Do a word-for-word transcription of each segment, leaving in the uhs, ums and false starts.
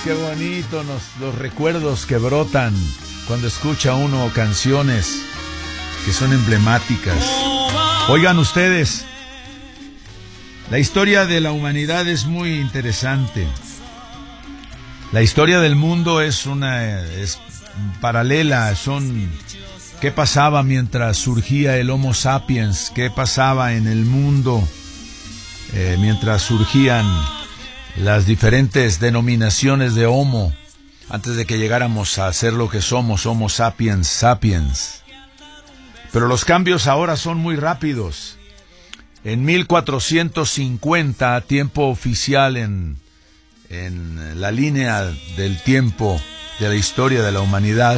qué bonito nos, los recuerdos que brotan cuando escucha uno canciones que son emblemáticas. Oigan ustedes, la historia de la humanidad es muy interesante. La historia del mundo es una es paralela, son qué pasaba mientras surgía el Homo sapiens, qué pasaba en el mundo eh, mientras surgían las diferentes denominaciones de Homo, antes de que llegáramos a ser lo que somos, Homo sapiens sapiens. Pero los cambios ahora son muy rápidos. En mil cuatrocientos cincuenta, tiempo oficial en, en la línea del tiempo de la historia de la humanidad,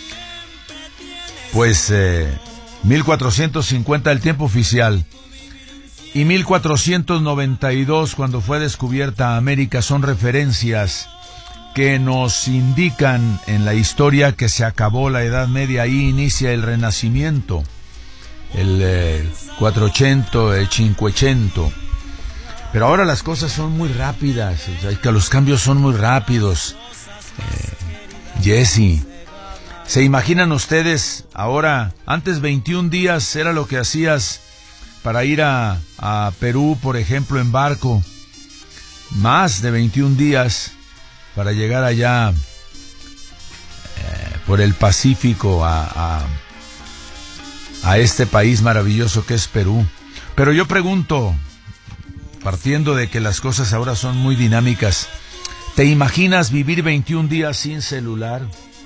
pues eh, mil cuatrocientos cincuenta el tiempo oficial y mil cuatrocientos noventa y dos cuando fue descubierta América son referencias que nos indican en la historia que se acabó la Edad Media. Ahí inicia el Renacimiento, el eh, cuatrocientos, el cinquecento. Pero ahora las cosas son muy rápidas, o sea, que los cambios son muy rápidos. Eh, Jesse, ¿se imaginan ustedes ahora? Antes veintiún días era lo que hacías para ir a, a Perú, por ejemplo, en barco. Más de veintiún días para llegar allá eh, por el Pacífico a, a, a este país maravilloso que es Perú. Pero yo pregunto, partiendo de que las cosas ahora son muy dinámicas, ¿te imaginas vivir veintiún días sin celular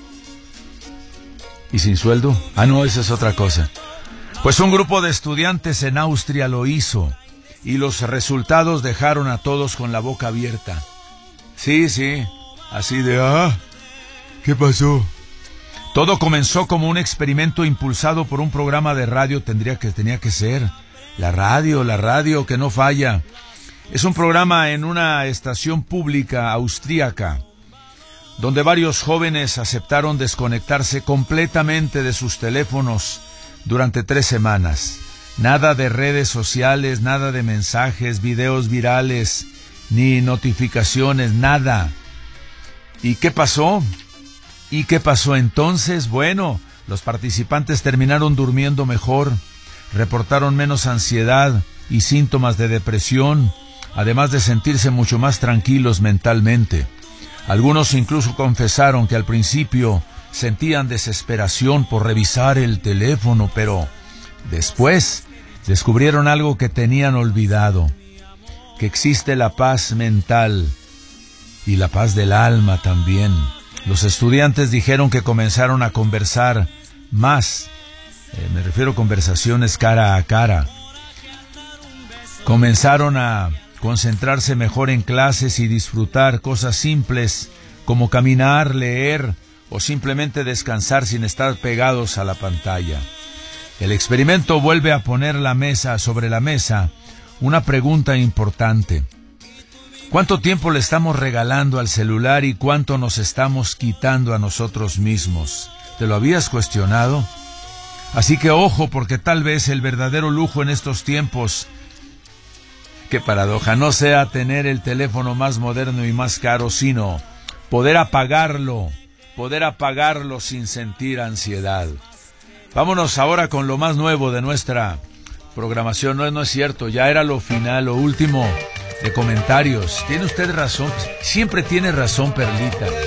y sin sueldo? Ah, no, esa es otra cosa. Pues un grupo de estudiantes en Austria lo hizo y los resultados dejaron a todos con la boca abierta. Sí, sí, así de, ah, ¿qué pasó? Todo comenzó como un experimento impulsado por un programa de radio, tendría que, tenía que ser. La radio, la radio que no falla. Es un programa en una estación pública austríaca, donde varios jóvenes aceptaron desconectarse completamente de sus teléfonos durante tres semanas. Nada de redes sociales, nada de mensajes, videos virales, ni notificaciones, nada. ¿Y qué pasó? ¿Y qué pasó entonces? Bueno, los participantes terminaron durmiendo mejor, reportaron menos ansiedad y síntomas de depresión, además de sentirse mucho más tranquilos mentalmente. Algunos incluso confesaron que al principio sentían desesperación por revisar el teléfono, pero después descubrieron algo que tenían olvidado, que existe la paz mental y la paz del alma también. Los estudiantes dijeron que comenzaron a conversar más, eh, me refiero a conversaciones cara a cara. Comenzaron a concentrarse mejor en clases y disfrutar cosas simples como caminar, leer o simplemente descansar sin estar pegados a la pantalla. El experimento vuelve a poner la mesa sobre la mesa una pregunta importante. ¿Cuánto tiempo le estamos regalando al celular y cuánto nos estamos quitando a nosotros mismos? ¿Te lo habías cuestionado? Así que ojo, porque tal vez el verdadero lujo en estos tiempos, qué paradoja, no sea tener el teléfono más moderno y más caro, sino poder apagarlo, poder apagarlo sin sentir ansiedad. Vámonos ahora con lo más nuevo de nuestra programación. No, no es cierto, ya era lo final, lo último de comentarios. Tiene usted razón, siempre tiene razón, Perlita.